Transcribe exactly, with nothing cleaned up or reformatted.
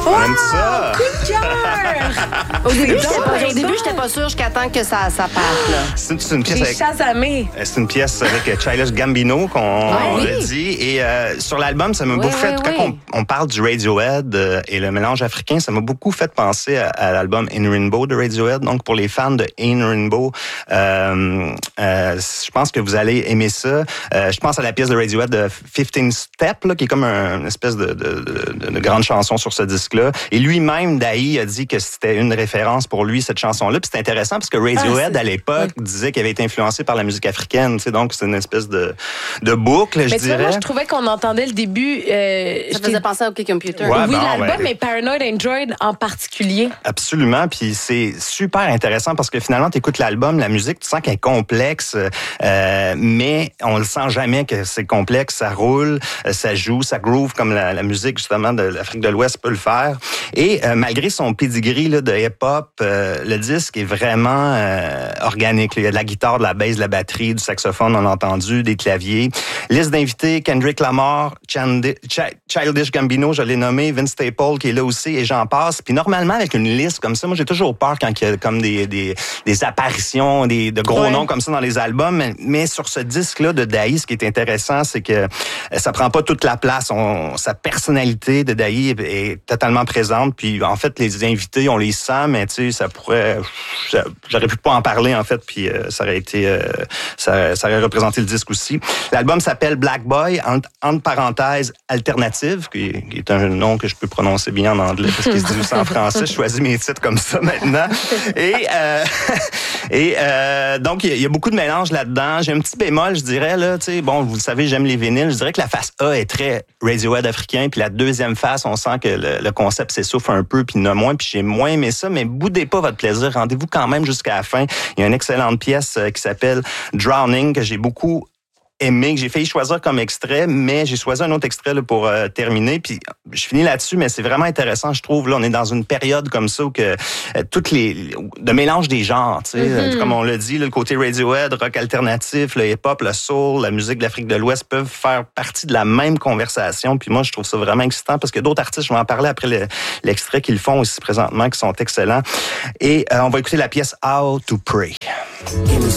On aime ça. Coup de cœur! Au début, j'étais pas, au début, j'étais pas sûre jusqu'à temps que ça, ça parte. Là. C'est, c'est une pièce J'ai avec... chasamé. C'est une pièce avec Childish Gambino qu'on Ah, oui. l'a dit. Et euh, sur l'album, ça m'a Oui, beaucoup fait... oui, Quand oui. on, on parle du Radiohead euh, et le mélange africain, ça m'a beaucoup fait penser à, à l'album In Rainbow de Radiohead. Donc, pour les fans de In Rainbow, euh, euh, je pense que vous allez aimer ça. Euh, je pense à la pièce de Radiohead de fifteen Step, là, qui est comme un, une espèce de, de, de, de grande chanson sur ce disque-là. Et lui-même, Dahi, a dit que c'était une référence pour lui, cette chanson-là. Puis c'est intéressant parce que Radiohead, Ah, à l'époque, oui. disait qu'il avait été influencé par la musique africaine. Tu sais, donc, c'est une espèce de, de boucle, je Mais tu vois, dirais. moi, je trouvais qu'on entendait le début. Euh, Ça j'étais- faisait penser à OK Computer. Ouais, oui, bon, l'album, ben- mais Paranoid Android en particulier. Absolument, puis c'est super intéressant parce que finalement, tu écoutes l'album, la musique, tu sens qu'elle est complexe, euh, mais on le sent jamais que c'est complexe, ça roule, euh, ça joue, ça groove comme la, la musique justement de l'Afrique de l'Ouest peut le faire. Et euh, malgré son pedigree là, de hip-hop, euh, le disque est vraiment euh, organique. Il y a de la guitare, de la basse, de la batterie, du saxophone, on a entendu, des claviers. Liste d'invités, Kendrick Lamar, Chandi- Ch- Childish Gambino, je l'ai nommé, Vince Staples qui est là aussi, et j'en passe. Puis normalement, avec une liste comme ça, moi j'ai toujours peur quand il y a comme des, des, des apparitions, des, de gros Ouais. noms comme ça dans les albums. Mais, mais sur ce disque-là de Dahi, ce qui est intéressant, c'est que euh, ça prend pas toute la place. On, sa personnalité de Dahi est, est totalement présente. Puis en fait, les invités, on les sent, mais tu sais, ça pourrait... ça- J'aurais pu pas en parler, en fait, puis euh, ça aurait été... euh, ça, ça aurait représenté le disque aussi. L'album s'appelle Black Boy, entre, entre parenthèses, alternative, qui, qui est un nom que je peux prononcer bien en anglais, parce qu'il se dit aussi en français. Je choisis mes titres comme ça maintenant. Et, euh, et euh, donc, il y, a- il y a beaucoup de mélange là-dedans. J'ai un petit bémol, je dirais, là, tu sais, bon, vous le savez, j'aime les vinyles. Je dirais que la face A est très Radiohead africain, puis la deuxième face, on sent que le, le concept s'essouffle un peu, puis il y en a moins, puis j'ai moins aimé ça, mais boudez pas votre plaisir. Rendez-vous quand même jusqu'à la fin. Il y a une excellente pièce euh, qui s'appelle Drowning, que j'ai beaucoup aimé, que j'ai failli choisir comme extrait, mais j'ai choisi un autre extrait là, pour euh, terminer. Puis je finis là-dessus, mais c'est vraiment intéressant, je trouve. Là, on est dans une période comme ça où que euh, toutes les de mélange des genres, tu sais, Mm-hmm. euh, comme on l'a dit, là, le côté Radiohead, rock alternatif, le hip-hop, le soul, la musique de l'Afrique de l'Ouest peuvent faire partie de la même conversation. Puis moi, je trouve ça vraiment excitant parce que d'autres artistes, je vais en parler après le, l'extrait qu'ils font aussi présentement, qui sont excellents. Et euh, on va écouter la pièce How to Pray. In the